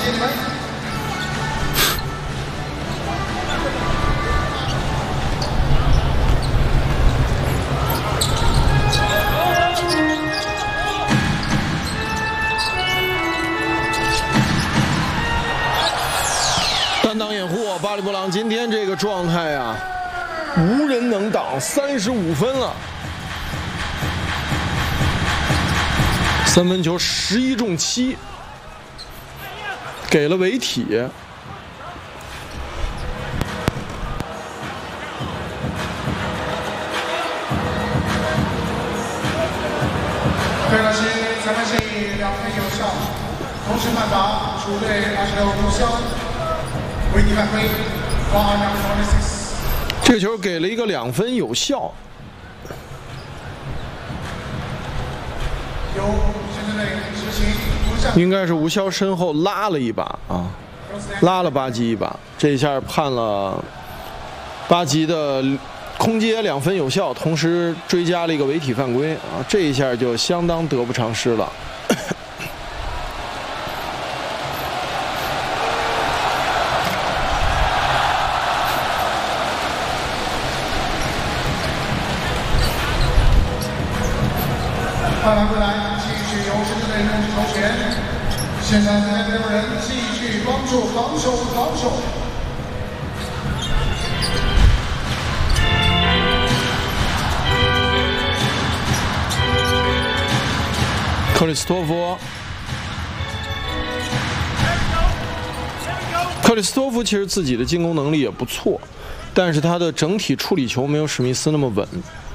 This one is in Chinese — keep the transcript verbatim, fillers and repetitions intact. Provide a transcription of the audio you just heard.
谢你们。 单挡掩护，巴里布朗今天这个状态啊，无人能挡，三十五分了。三分球十一中七，给了维体。 对了，是裁判建议两分有效，同时判罚主队二十六无效，维体犯规 ，one forty six。 这个球给了一个两分有效。 由深圳队执行无效， 应该是吴骁身后拉了一把啊，拉了巴基一把，这一下判了巴基的空接两分有效，同时追加了一个违体犯规啊，这一下就相当得不偿失了。 判罚归来，继续由深圳队控制球权。现场参赛六人继续帮助防守防守。 克里斯托弗，克里斯托弗其实自己的进攻能力也不错，但是他的整体处理球没有史密斯那么稳。